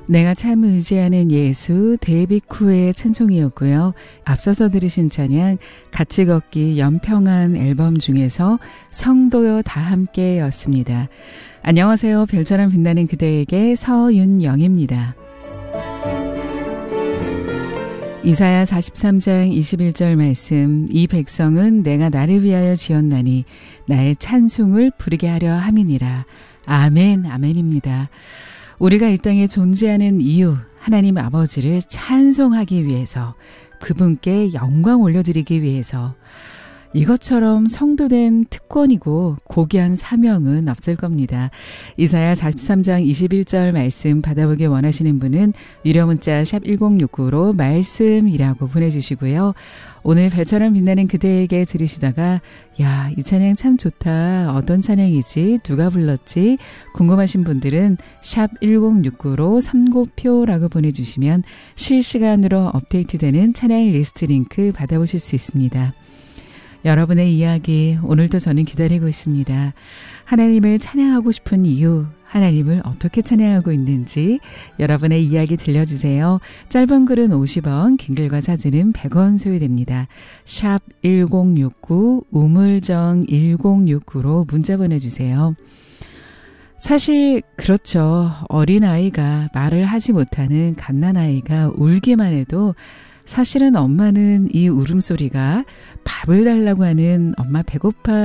내가 참 의지하는 예수 데이빗 쿠의 찬송이었고요. 앞서서 들으신 찬양 같이 걷기 연평한 앨범 중에서 성도여 다 함께였습니다. 안녕하세요. 별처럼 빛나는 그대에게 서윤영입니다. 이사야 43장 21절 말씀, 이 백성은 내가 나를 위하여 지었나니 나의 찬송을 부르게 하려 함이니라. 아멘, 아멘입니다. 우리가 이 땅에 존재하는 이유, 하나님 아버지를 찬송하기 위해서, 그분께 영광 올려드리기 위해서, 이것처럼 성도된 특권이고 고귀한 사명은 없을 겁니다. 이사야 43장 21절 말씀 받아보기 원하시는 분은 유료 문자 샵 1069로 말씀이라고 보내주시고요. 오늘 별처럼 빛나는 그대에게 들으시다가 야, 이 찬양 참 좋다. 어떤 찬양이지? 누가 불렀지? 궁금하신 분들은 샵 1069로 선고표라고 보내주시면 실시간으로 업데이트되는 찬양 리스트 링크 받아보실 수 있습니다. 여러분의 이야기 오늘도 저는 기다리고 있습니다. 하나님을 찬양하고 싶은 이유, 하나님을 어떻게 찬양하고 있는지 여러분의 이야기 들려주세요. 짧은 글은 50원, 긴 글과 사진은 100원 소요됩니다. 샵 1069, 우물정 1069로 문자 보내주세요. 사실 그렇죠. 어린아이가 말을 하지 못하는 갓난아이가 울기만 해도 사실은 엄마는 이 울음소리가 밥을 달라고 하는 엄마 배고파